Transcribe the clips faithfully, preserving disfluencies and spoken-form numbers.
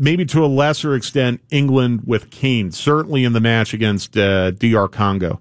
maybe to a lesser extent, England with Kane, certainly in the match against uh, D R Congo.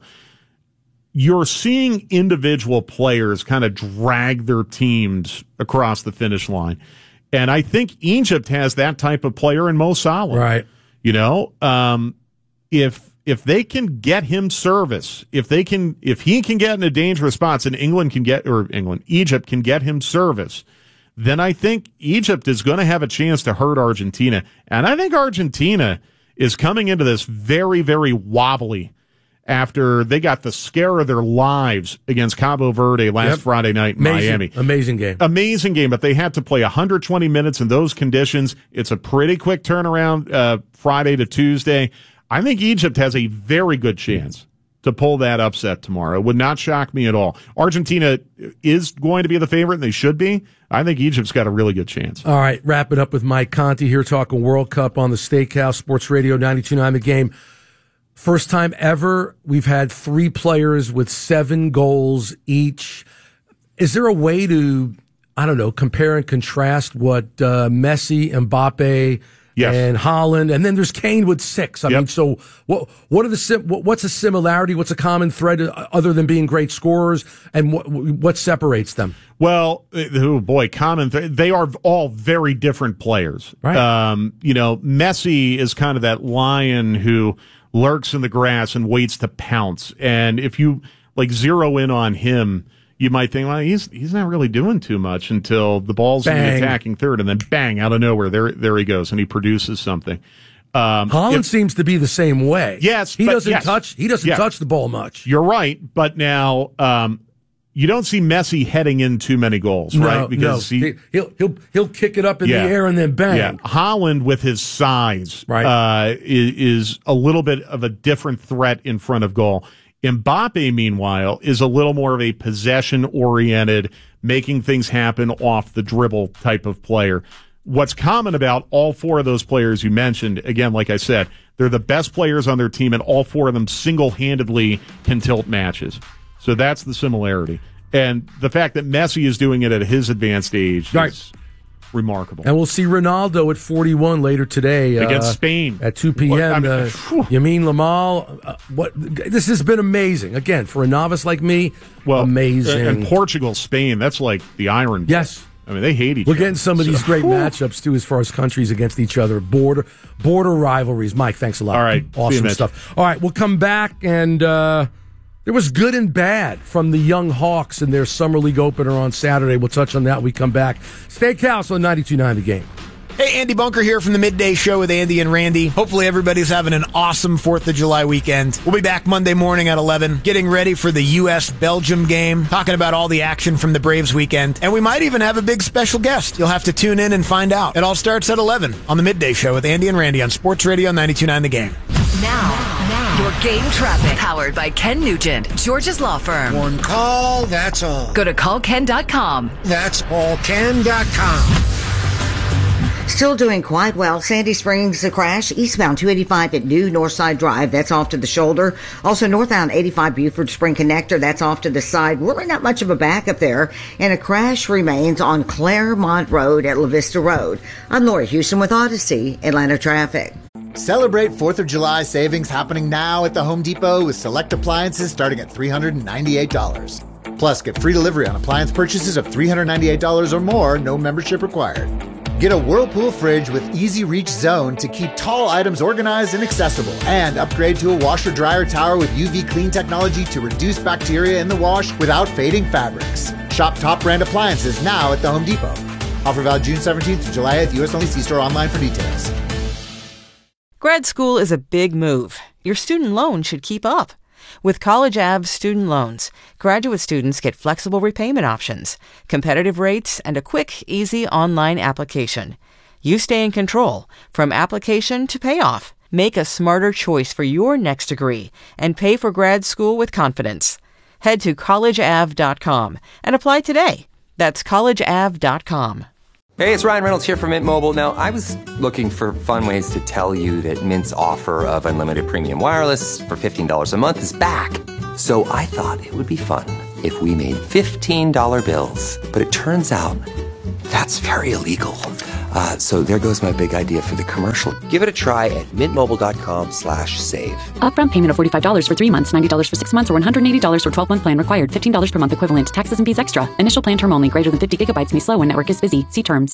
You're seeing individual players kind of drag their teams across the finish line. And I think Egypt has that type of player in Mo Salah. Right. You know, um, if if they can get him service, if they can, if he can get in a dangerous spot, and England can get, or England, Egypt can get him service, then I think Egypt is going to have a chance to hurt Argentina. And I think Argentina is coming into this very, very wobbly after they got the scare of their lives against Cabo Verde last yep. Friday night in Amazing. Miami. Amazing game. Amazing game, but they had to play one hundred twenty minutes in those conditions. It's a pretty quick turnaround uh, Friday to Tuesday. I think Egypt has a very good chance to pull that upset tomorrow. It would not shock me at all. Argentina is going to be the favorite, and they should be. I think Egypt's got a really good chance. All right, wrap it up with Mike Conti here talking World Cup on the Steakhouse Sports Radio ninety-two point nine The Game. First time ever we've had three players with seven goals each. Is there a way to, I don't know, compare and contrast what uh, Messi, Mbappe, yes. and Haaland, and then there's Kane with six. I yep. mean, so what? What are the sim- what's a similarity? What's a common thread other than being great scorers? And what what separates them? Well, oh boy, common. Th- they are all very different players. Right. Um, you know, Messi is kind of that lion who lurks in the grass and waits to pounce. And if you like zero in on him, you might think, well, he's he's not really doing too much until the ball's bang. in the attacking third, and then bang, out of nowhere, there there he goes, and he produces something. Um, Haaland if, seems to be the same way. Yes, he but doesn't yes, touch. He doesn't yes. touch the ball much. You're right, but now um, you don't see Messi heading in too many goals, no, right? Because no. he, he'll he'll he'll kick it up in yeah, the air and then bang. Yeah, Haaland with his size, right. uh, is, is a little bit of a different threat in front of goal. Mbappe, meanwhile, is a little more of a possession-oriented, making things happen off the dribble type of player. What's common about all four of those players you mentioned, again, like I said, they're the best players on their team, and all four of them single-handedly can tilt matches. So that's the similarity. And the fact that Messi is doing it at his advanced age right. is remarkable. And we'll see Ronaldo at forty-one later today against uh, Spain at two p.m. I mean, uh, Yamin Lamal. Uh, what this has been amazing again for a novice like me. Well, amazing. And Portugal, Spain. That's like the Iron Bowl. Yes. I mean, they hate each We're other. getting some of these so, great whew. matchups too, as far as countries against each other. Border border rivalries. Mike, thanks a lot. All right, awesome stuff. All right, we'll come back and. Uh, There was good and bad from the young Hawks in their Summer League opener on Saturday. We'll touch on that when we come back. Steakhouse on ninety-two point nine The Game. Hey, Andy Bunker here from the Midday Show with Andy and Randy. Hopefully everybody's having an awesome fourth of July weekend. We'll be back Monday morning at eleven, getting ready for the U S Belgium game, talking about all the action from the Braves weekend, and we might even have a big special guest. You'll have to tune in and find out. It all starts at eleven on the Midday Show with Andy and Randy on Sports Radio ninety-two point nine The Game. Now, now, your game traffic, powered by Ken Nugent, George's Law Firm. One call, that's all. Go to call ken dot com. That's all ken dot com. Still doing quite well. Sandy Springs, a crash. Eastbound two eighty-five at New Northside Drive. That's off to the shoulder. Also northbound eighty-five Buford Spring Connector. That's off to the side. Really not much of a backup there. And a crash remains on Claremont Road at La Vista Road. I'm Lori Houston with Odyssey, Atlanta Traffic. Celebrate fourth of July savings happening now at the Home Depot with select appliances starting at three hundred ninety-eight dollars. Plus, get free delivery on appliance purchases of three hundred ninety-eight dollars or more, no membership required. Get a Whirlpool fridge with Easy Reach Zone to keep tall items organized and accessible. And upgrade to a washer-dryer tower with U V clean technology to reduce bacteria in the wash without fading fabrics. Shop top brand appliances now at the Home Depot. Offer valid June seventeenth to July eighth. U S only. See store online for details. Grad school is a big move. Your student loan should keep up. With College Ave student loans, graduate students get flexible repayment options, competitive rates, and a quick, easy online application. You stay in control from application to payoff. Make a smarter choice for your next degree and pay for grad school with confidence. Head to college ave dot com and apply today. That's college ave dot com. Hey, it's Ryan Reynolds here from Mint Mobile. Now, I was looking for fun ways to tell you that Mint's offer of unlimited premium wireless for fifteen dollars a month is back. So I thought it would be fun if we made fifteen dollar bills. But it turns out that's very illegal. Uh, so there goes my big idea for the commercial. Give it a try at mintmobile.com slash save. Upfront payment of forty-five dollars for three months, ninety dollars for six months, or one hundred eighty dollars for twelve-month plan required. fifteen dollars per month equivalent. Taxes and fees extra. Initial plan term only. Greater than fifty gigabytes may slow when network is busy. See terms.